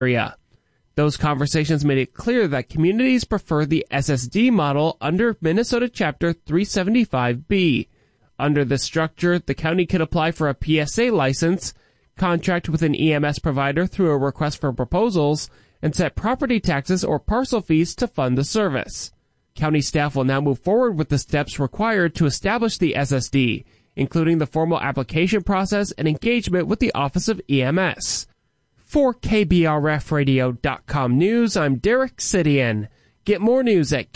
area. Those conversations made it clear that communities prefer the SSD model under Minnesota Chapter 375B. Under this structure, the county could apply for a PSA license, contract with an EMS provider through a request for proposals, and set property taxes or parcel fees to fund the service. County staff will now move forward with the steps required to establish the SSD, including the formal application process and engagement with the Office of EMS. For KBRFradio.com News, I'm Derek Sidian. Get more news at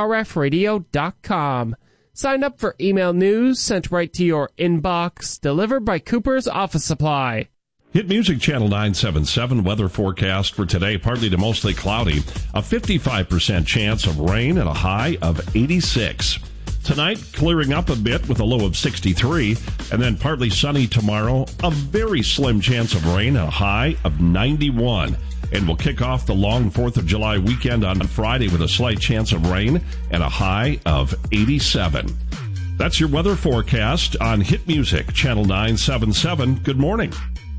KBRFradio.com. Sign up for email news sent right to your inbox, delivered by Cooper's Office Supply. Hit Music Channel 977 weather forecast for today, partly to mostly cloudy. A 55% chance of rain and a high of 86. Tonight, clearing up a bit with a low of 63, and then partly sunny tomorrow, a very slim chance of rain and a high of 91. And we'll kick off the long 4th of July weekend on Friday with a slight chance of rain and a high of 87. That's your weather forecast on Hit Music Channel 977. Good morning.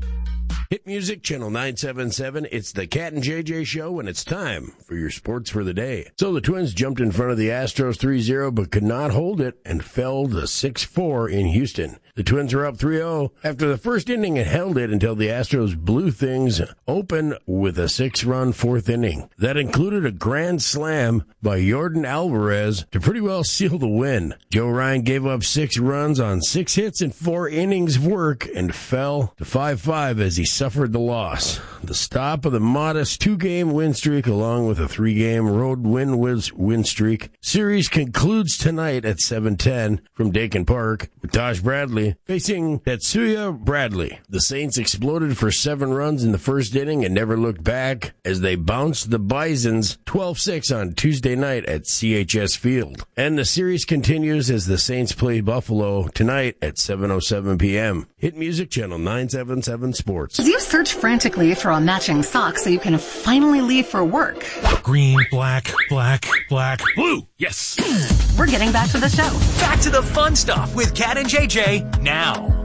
Hit Music Channel 977. It's the Cat and JJ Show, and it's time for your sports for the day. So the Twins jumped in front of the Astros 3-0, but could not hold it and fell to 6-4 in Houston. The Twins are up 3-0 after the first inning and held it until the Astros blew things open with a 6-run fourth inning. That included a grand slam by Jordan Alvarez to pretty well seal the win. Joe Ryan gave up 6 runs on 6 hits and 4 innings of work and fell to 5-5 as he suffered the loss. The stop of the modest 2-game win streak along with a 3-game road win streak series concludes tonight at 7:10 from Dakin Park with Taj Bradley facing Tetsuya Bradley. The Saints exploded for 7 runs in the first inning and never looked back as they bounced the Bisons 12-6 on Tuesday night at CHS Field. And the series continues as the Saints play Buffalo tonight at 7:07 p.m. Hit Music Channel 977 Sports. As you search frantically for a matching sock so you can finally leave for work. Green, black, black, black, blue. Yes. We're getting back to the show. Back to the fun stuff with Cat and JJ now.